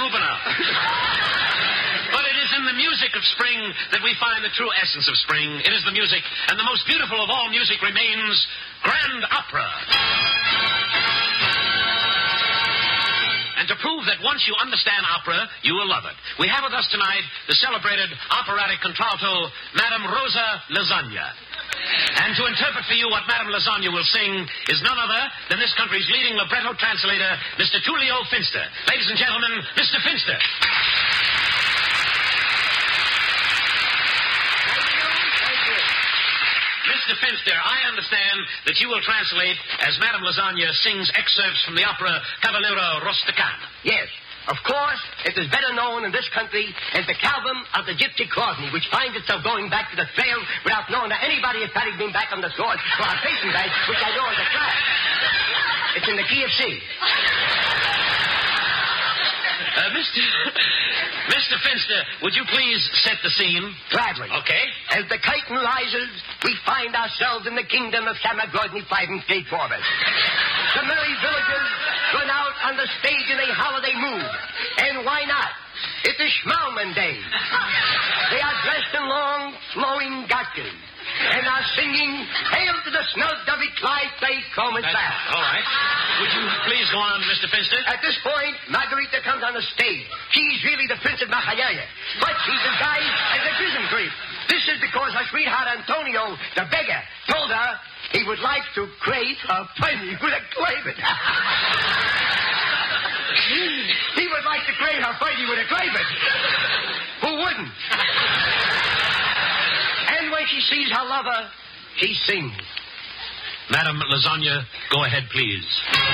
Huberner. But it is in the music of spring that we find the true essence of spring. It is the music, and the most beautiful of all music remains grand opera. And to prove that once you understand opera, you will love it, we have with us tonight the celebrated operatic contralto, Madame Rosa Lasagna. And to interpret for you what Madame Lasagna will sing is none other than this country's leading libretto translator, Mr. Tullio Finster. Ladies and gentlemen, Mr. Finster. Mr. Finster, I understand that you will translate as Madame Lasagna sings excerpts from the opera Cavaliero Rusticano. Yes. Of course, it is better known in this country as the album of the Gypsy Crosby, which finds itself going back to the trail without knowing that anybody has probably been back on the sword for our facing badge, which I know is a trap. It's in the key of C. Mr. Finster, would you please set the scene? Gladly. Okay. As the curtain rises, we find ourselves in the kingdom of Samagodny, 5 and State Forward. The merry villagers run out on the stage in a holiday mood. And why not? It is Schmalman Day. They are dressed in long, flowing gotchas and are singing Hail to the Snug Dovey Clyde Play Coleman Bath. All right. Would you please go on, Mr. Finster? At this point, Margarita comes on the stage. She's really the Prince of Mahayaya, but she's disguised as a prison creep. This is because her sweetheart Antonio, the beggar, told her he would like to create a funny with a claimant. He would like to create a funny with a claimant. Who wouldn't? And when she sees her lover, she sings. Madame Lasagna, go ahead, please.